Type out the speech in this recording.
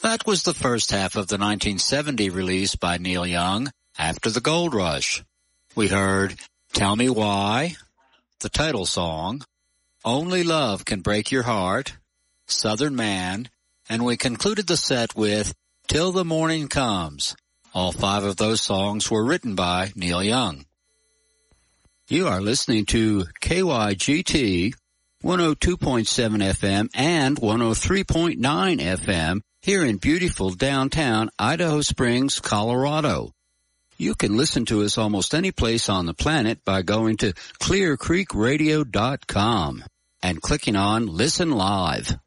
That was the first half of the 1970 release by Neil Young, After the Gold Rush. We heard Tell Me Why, the title song, Only Love Can Break Your Heart, Southern Man, and we concluded the set with Till the Morning Comes. All 5 of those songs were written by Neil Young. You are listening to KYGT 102.7 FM and 103.9 FM here in beautiful downtown Idaho Springs, Colorado. You can listen to us almost any place on the planet by going to clearcreekradio.com and clicking on Listen Live.